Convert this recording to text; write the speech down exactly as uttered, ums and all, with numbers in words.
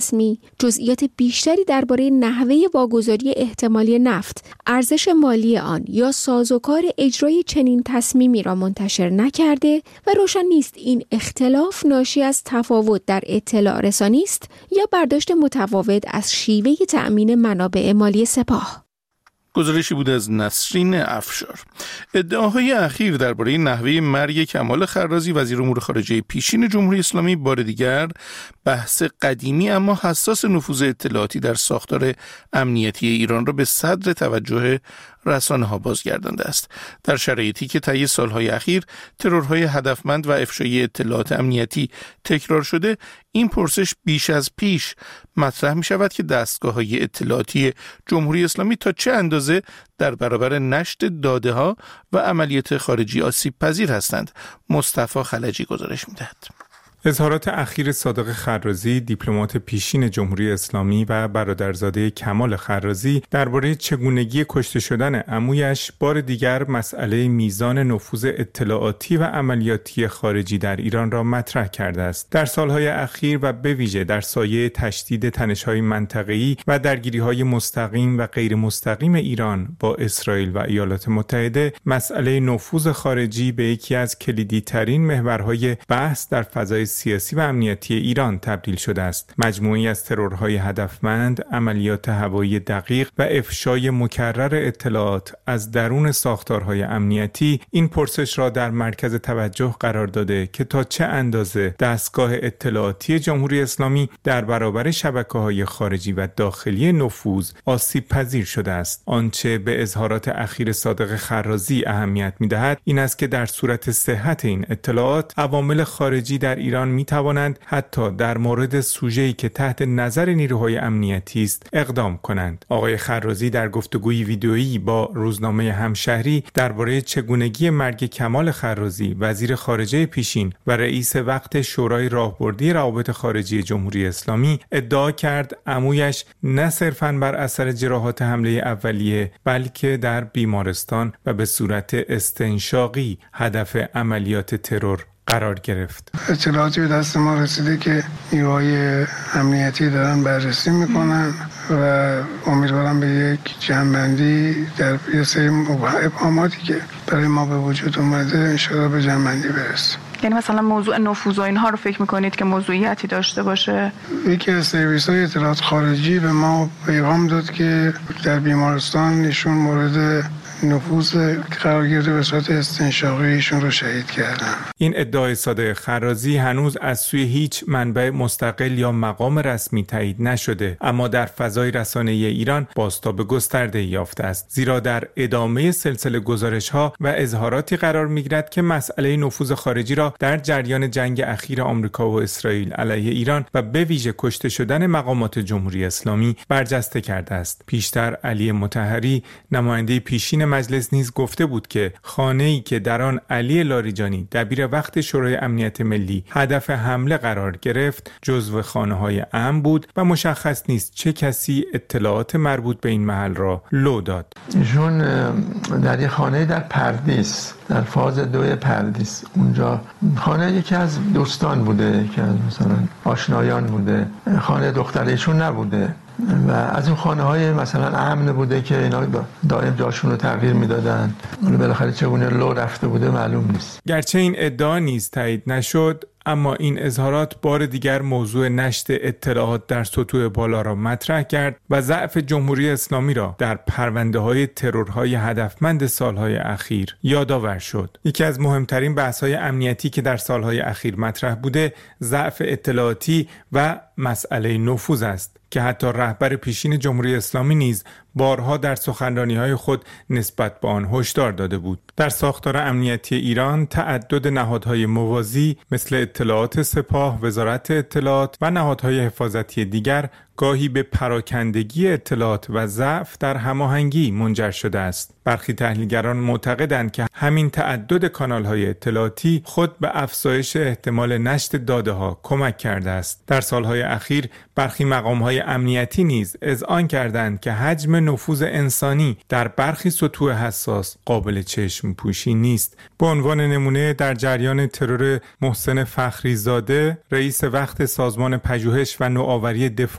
رسمی جزئیات بیشتری درباره نحوه واگذاری احتمالی نفت، ارزش مالی آن یا سازوکار اجرای چنین تصمیمی را منتشر نکرده و روشن نیست این اختلاف ناشی از تفاوت در اطلاع رسانی است یا برداشت متفاوت از شیوه تأمین منابع مالی سپاه. گزارشی بود از نسرین افشار. ادعاهای اخیر درباره نحوه مرگ کمال خرازی وزیر امور خارجه پیشین جمهوری اسلامی بار دیگر بحث قدیمی اما حساس نفوذ اطلاعاتی در ساختار امنیتی ایران را به صدر توجه رسانه‌ها بازگردانده است. در شرایطی که طی سالهای اخیر ترورهای هدفمند و افشای اطلاعات امنیتی تکرار شده، این پرسش بیش از پیش مطرح می شود که دستگاه‌های اطلاعاتی جمهوری اسلامی تا چه اندازه در برابر نشر داده‌ها و عملیات خارجی آسیب پذیر هستند. مصطفی خلجی گزارش می‌دهد. اظهارات اخیر صادق خرازی، دیپلمات پیشین جمهوری اسلامی و برادرزاده کمال خرازی درباره چگونگی کشته شدن عمویش بار دیگر مسئله میزان نفوذ اطلاعاتی و عملیاتی خارجی در ایران را مطرح کرده است. در سالهای اخیر و به ویژه در سایه تشدید تنش‌های منطقه‌ای و درگیری‌های مستقیم و غیر مستقیم ایران با اسرائیل و ایالات متحده، مسئله نفوذ خارجی به یکی از کلیدی‌ترین محورهای بحث در فضای سیاسی و امنیتی ایران تبدیل شده است. مجموعی از ترورهای هدفمند، عملیات هوایی دقیق و افشای مکرر اطلاعات از درون ساختارهای امنیتی این پرسش را در مرکز توجه قرار داده که تا چه اندازه دستگاه اطلاعاتی جمهوری اسلامی در برابر شبکه‌های خارجی و داخلی نفوذ آسیب پذیر شده است. آنچه به اظهارات اخیر صادق خرازی اهمیت می‌دهد این است که در صورت صحت این اطلاعات، عوامل خارجی در ایران می توانند حتی در مورد سوژه‌ای که تحت نظر نیروهای امنیتی است اقدام کنند. آقای خرازی در گفتگوی ویدئویی با روزنامه همشهری درباره چگونگی مرگ کمال خرازی وزیر خارجه پیشین و رئیس وقت شورای راهبردی روابط خارجی جمهوری اسلامی ادعا کرد عمویش نه صرفاً بر اثر جراحات حمله اولیه بلکه در بیمارستان و به صورت استنشاقی هدف عملیات ترور قرار گرفت. اطلاعاتی به دست ما رسیده که نیروهای امنیتی دارن بررسی میکنن و امیدوارم به یک جمع‌بندی در یه سری ابهاماتی که برای ما به وجود اومده انشاءالله به جمع‌بندی برسیم. یعنی مثلا موضوع نفوذ و اینها رو فکر میکنید که موضوعیتی داشته باشه؟ یکی از سرویس‌های اطلاعات خارجی به ما پیغام داد که در بیمارستان ایشون مورد نفوذ قرار گرفته، به صورت استنشاقی ایشون رو شهید کردن. این ادعای صادق خرازی هنوز از سوی هیچ منبع مستقل یا مقام رسمی تایید نشده، اما در فضای رسانه‌ای ایران بازتاب گسترده یافته است، زیرا در ادامه سلسله گزارش‌ها و اظهاراتی قرار می‌گیرد که مسئله نفوذ خارجی را در جریان جنگ اخیر آمریکا و اسرائیل علیه ایران و به ویژه کشته شدن مقامات جمهوری اسلامی برجسته کرده است. پیشتر علی مطهری، نماینده پیشین مجلس، نیز گفته بود که خانه‌ای که در آن علی لاریجانی دبیر وقت شورای امنیت ملی هدف حمله قرار گرفت جزو خانه‌های امن بود و مشخص نیست چه کسی اطلاعات مربوط به این محل را لو داد. ایشون در یک خانه در پردیس، در فاز دوی پردیس، اونجا خانه یکی از دوستان بوده، یکی از مثلا آشنایان بوده، خانه دخترشون نبوده و از اون خانه های مثلا امن بوده که اینا دائم جاشون رو تغییر میدادن. ولی بالاخره چگونه لو رفته بوده معلوم نیست. گرچه این ادعا نیز تایید نشد، اما این اظهارات بار دیگر موضوع نشت اطلاعات در سطوح بالا را مطرح کرد و ضعف جمهوری اسلامی را در پرونده‌های ترورهای هدفمند سالهای اخیر یادآور شد. یکی از مهمترین بحث‌های امنیتی که در سالهای اخیر مطرح بوده، ضعف اطلاعاتی و مسئله نفوذ است که حتی رهبر پیشین جمهوری اسلامی نیز بارها در سخنرانی‌های خود نسبت به آن هشدار داده بود. در ساختار امنیتی ایران تعدد نهادهای موازی مثل اطلاعات سپاه، وزارت اطلاعات و نهادهای حفاظتی دیگر گاهی به پراکندگی اطلاعات و ضعف در هماهنگی منجر شده است. برخی تحلیلگران معتقدند که همین تعدد کانال‌های اطلاعاتی خود به افزایش احتمال نشر داده‌ها کمک کرده است. در سالهای اخیر برخی مقام‌های امنیتی نیز اذعان کردند که حجم نفوذ انسانی در برخی سطوح حساس قابل چشم پوشی نیست. به عنوان نمونه در جریان ترور محسن فخری زاده، رئیس وقت سازمان پژوهش و نوآوری دفاع